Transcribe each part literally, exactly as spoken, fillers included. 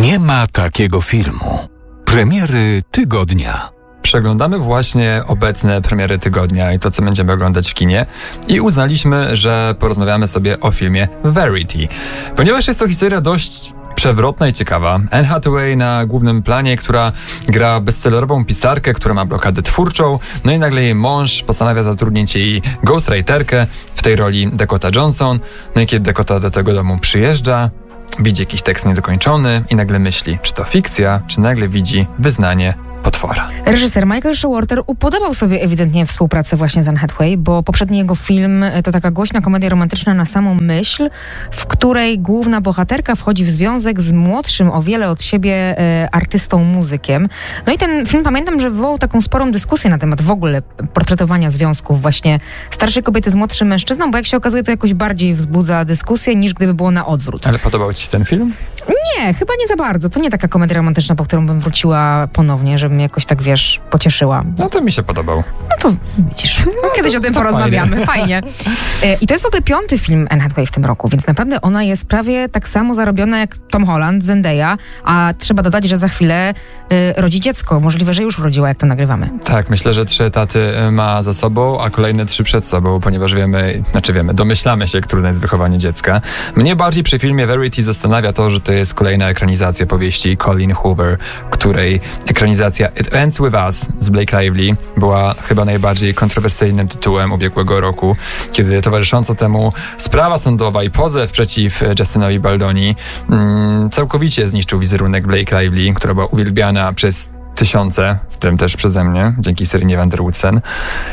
Nie ma takiego filmu. Premiery tygodnia. Przeglądamy właśnie obecne premiery tygodnia i to, co będziemy oglądać w kinie, i uznaliśmy, że porozmawiamy sobie o filmie Verity. Ponieważ jest to historia dość przewrotna i ciekawa. Anne Hathaway na głównym planie, która gra bestsellerową pisarkę, która ma blokadę twórczą, no i nagle jej mąż postanawia zatrudnić jej ghostwriterkę, w tej roli Dakota Johnson. No i kiedy Dakota do tego domu przyjeżdża, widzi jakiś tekst niedokończony i nagle myśli, czy to fikcja, czy nagle widzi wyznanie potwora. Reżyser Michael Showalter upodobał sobie ewidentnie współpracę właśnie z Anne Hathaway, bo poprzedni jego film to taka głośna komedia romantyczna na samą myśl, w której główna bohaterka wchodzi w związek z młodszym o wiele od siebie e, artystą, muzykiem. No i ten film, pamiętam, że wywołał taką sporą dyskusję na temat w ogóle portretowania związków właśnie starszej kobiety z młodszym mężczyzną, bo jak się okazuje, to jakoś bardziej wzbudza dyskusję, niż gdyby było na odwrót. Ale podobał ci się ten film? Nie, chyba nie za bardzo. To nie taka komedia romantyczna, po którą bym wróciła ponownie, żeby mnie jakoś tak, wiesz, pocieszyła. No to mi się podobał. No to widzisz, no, kiedyś o tym porozmawiamy. Fajnie. fajnie. I to jest w ogóle piąty film Anne Hathaway w tym roku, więc naprawdę ona jest prawie tak samo zarobiona jak Tom Holland, Zendaya, a trzeba dodać, że za chwilę y, rodzi dziecko. Możliwe, że już urodziła, jak to nagrywamy. Tak, myślę, że trzy etaty ma za sobą, a kolejne trzy przed sobą, ponieważ wiemy, znaczy wiemy, domyślamy się, jak trudne jest wychowanie dziecka. Mnie bardziej przy filmie Verity zastanawia to, że to jest kolejna ekranizacja powieści Colleen Hoover, której ekranizacja It Ends With Us z Blake Lively była chyba najbardziej kontrowersyjnym tytułem ubiegłego roku, kiedy towarzysząco temu sprawa sądowa i pozew przeciw Justinowi Baldoni mm, całkowicie zniszczył wizerunek Blake Lively, która była uwielbiana przez tysiące, w tym też przeze mnie, dzięki Serinie van der Woodsen.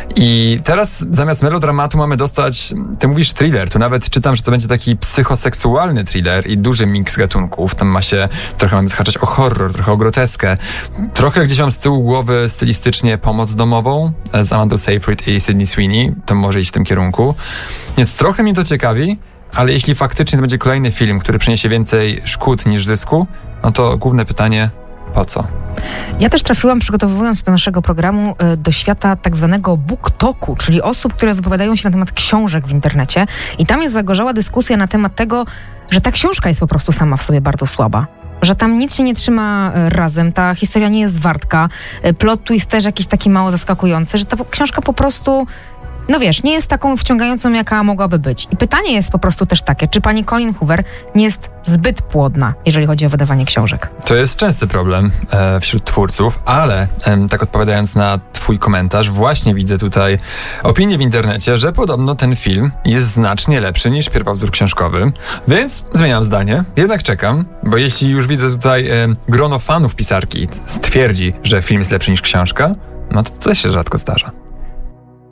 I teraz zamiast melodramatu mamy dostać, ty mówisz thriller, tu nawet czytam, że to będzie taki psychoseksualny thriller i duży miks gatunków. Tam ma się, trochę mamy zahaczać o horror, trochę o groteskę. Trochę gdzieś mam z tyłu głowy stylistycznie Pomoc domową z Amandą Seyfried i Sydney Sweeney. To może iść w tym kierunku. Więc trochę mnie to ciekawi, ale jeśli faktycznie to będzie kolejny film, który przyniesie więcej szkód niż zysku, no to główne pytanie, po co? Ja też trafiłam, przygotowując do naszego programu, do świata tak zwanego booktoku, czyli osób, które wypowiadają się na temat książek w internecie. I tam jest zagorzała dyskusja na temat tego, że ta książka jest po prostu sama w sobie bardzo słaba. Że tam nic się nie trzyma razem, ta historia nie jest wartka, plot twist też jakiś taki mało zaskakujący, że ta książka po prostu... No wiesz, nie jest taką wciągającą, jaka mogłaby być. I pytanie jest po prostu też takie, czy pani Colleen Hoover nie jest zbyt płodna, jeżeli chodzi o wydawanie książek? To jest częsty problem e, wśród twórców, ale e, tak odpowiadając na twój komentarz, właśnie widzę tutaj opinię w internecie, że podobno ten film jest znacznie lepszy niż pierwowzór książkowy, więc zmieniam zdanie. Jednak czekam, bo jeśli już widzę tutaj e, grono fanów pisarki twierdzi, że film jest lepszy niż książka, no to to się rzadko zdarza.